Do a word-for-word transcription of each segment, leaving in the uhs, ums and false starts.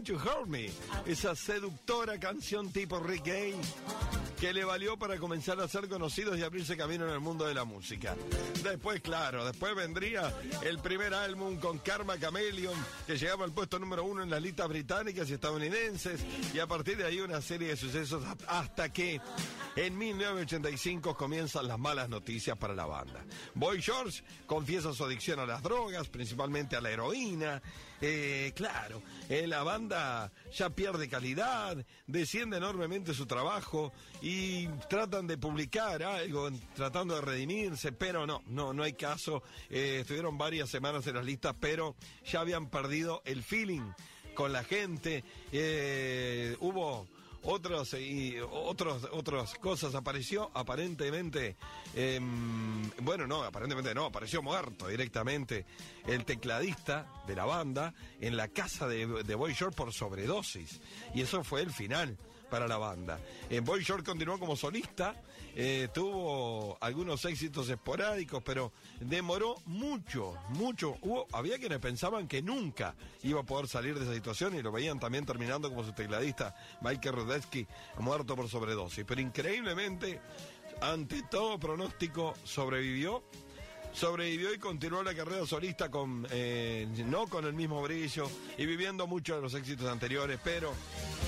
Want to Hurt Me, esa seductora canción tipo reggae que le valió para comenzar a ser conocidos y abrirse camino en el mundo de la música. Después, claro, después vendría el primer álbum con Karma Chameleon, que llegaba al puesto número uno en las listas británicas y estadounidenses, y a partir de ahí una serie de sucesos hasta que en mil novecientos ochenta y cinco comienzan las malas noticias para la banda. Boy George confiesa su adicción a las drogas, principalmente a la heroína. Eh, claro, eh, la banda ya pierde calidad, desciende enormemente su trabajo y tratan de publicar algo, tratando de redimirse, pero no, no, no hay caso. Eh, estuvieron varias semanas en las listas, pero ya habían perdido el feeling con la gente. Eh, hubo otros y otros otras cosas. Apareció aparentemente eh, bueno no aparentemente no apareció muerto directamente el tecladista de la banda en la casa de, de Boy George por sobredosis, y eso fue el final para la banda. Eh, Boy George continuó como solista, eh, tuvo algunos éxitos esporádicos, pero demoró mucho, mucho. Hubo, había quienes pensaban que nunca iba a poder salir de esa situación y lo veían también terminando como su tecladista, Michael Rudetsky, muerto por sobredosis. Pero increíblemente, ante todo pronóstico, sobrevivió. Sobrevivió y continuó la carrera solista con eh, no con el mismo brillo y viviendo muchos de los éxitos anteriores, pero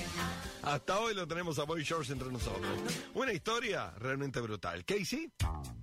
hasta hoy lo tenemos a Boy George entre nosotros. Una historia realmente brutal. Casey.